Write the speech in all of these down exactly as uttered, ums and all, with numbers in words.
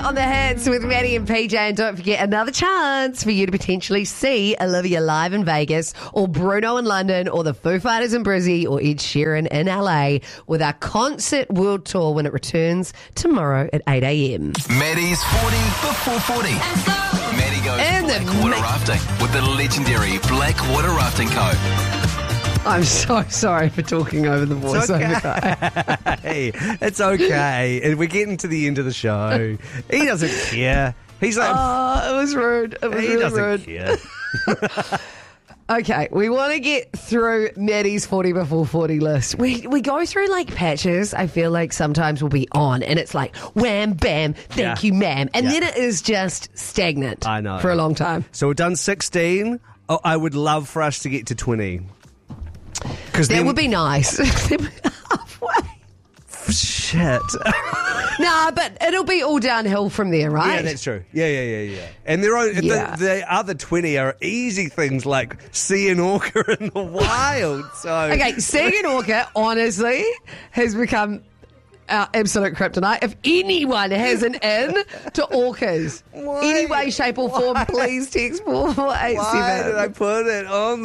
On the Hits with Maddie and P J, and don't forget another chance for you to potentially see Olivia live in Vegas, or Bruno in London, or the Foo Fighters in Brizzy, or Ed Sheeran in L A with our Concert World Tour when it returns tomorrow at eight a.m. Maddie's forty before forty. Maddie goes And the Blackwater ma- rafting with the legendary Blackwater Rafting Co. I'm so sorry for talking over the voiceover guy. Hey, it's okay. And we're getting to the end of the show. He doesn't care. He's like, Oh, it was rude. It was he really doesn't rude. care. Okay, we want to get through Maddie's forty before forty list. We we go through like patches. I feel like sometimes we'll be on and it's like wham, bam, thank Yeah. you, ma'am. And Yeah. then it is just stagnant I know. for a long time. So we've done sixteen. Oh, I would love for us to get to twenty. Because That would be nice. Halfway. Shit. Nah, but it'll be all downhill from there, right? Yeah, that's true. Yeah, yeah, yeah, yeah. And there are Yeah. the, the other twenty are easy things like seeing orca in the wild. So Okay, seeing an orca, honestly, has become our absolute kryptonite. If anyone has an in to orcas, Why? any way, shape, or form, please text four four eight why did I seven. put it on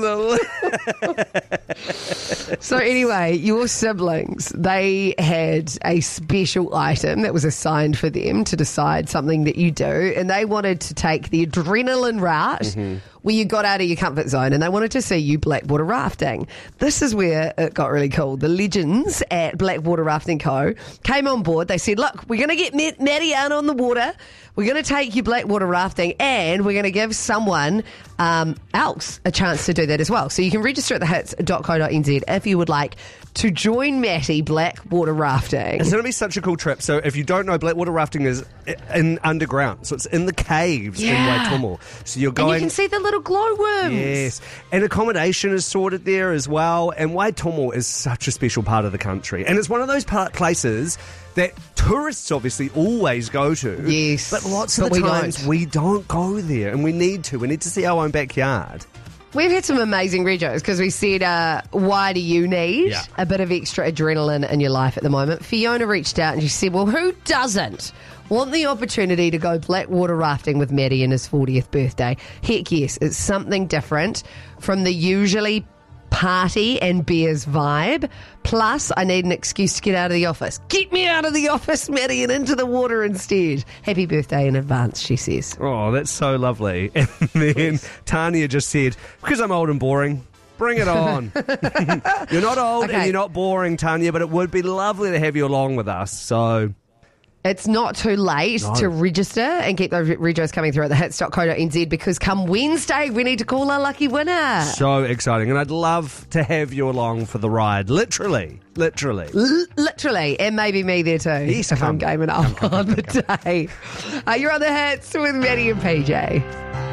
the list? So anyway, your siblings, they had a special item that was assigned for them to decide something that you do, and they wanted to take the adrenaline route Mm-hmm. where you got out of your comfort zone, and they wanted to see you Blackwater rafting. This is where it got really cool. The legends at Blackwater Rafting Co. came on board. They said, look, we're going to get Matt- Maddie out on the water. We're going to take you Blackwater rafting, and we're going to give someone um, else a chance to do that as well. So you can register at the hits dot co dot n z if you would like to join Matty Blackwater rafting. It's going to be such a cool trip. So if you don't know, Blackwater rafting is in underground. So it's in the caves Yeah. in Waitomo. So you're And going... you can see the little glowworms. Yes, and accommodation is sorted there as well. And Waitomo is such a special part of the country, and it's one of those pa- places that tourists obviously always go to. Yes, but lots of but the we times don't. we don't go there, and we need to. We need to see our own backyard. We've had some amazing regos because we said, uh, why do you need Yeah. a bit of extra adrenaline in your life at the moment? Fiona reached out and she said, well, who doesn't want the opportunity to go Blackwater rafting with Maddie in his fortieth birthday? Heck yes, it's something different from the usually party and beers vibe. Plus, I need an excuse to get out of the office. Get me out of the office, Maddie, and into the water instead. Happy birthday in advance, she says. Oh, that's so lovely. And then Tanya just said, because I'm old and boring, bring it on. You're not old Okay. and you're not boring, Tanya, but it would be lovely to have you along with us. So... It's not too late No. to register and keep those regos coming through at the hits dot co dot n z because come Wednesday, we need to call our lucky winner. So exciting. And I'd love to have you along for the ride. Literally. Literally. L- literally, and maybe me there too, Yes, if come. I'm gaming up on the day. Uh, you're on the hits with Maddie and P J.